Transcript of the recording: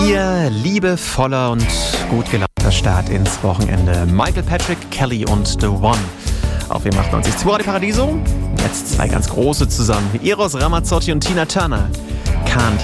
Ihr liebevoller und gut gelaunter Start ins Wochenende. Michael Patrick, Kelly und The One. Auf WM 98 Radio Paradiso. Jetzt zwei ganz große zusammen. Eros Ramazzotti und Tina Turner. Can't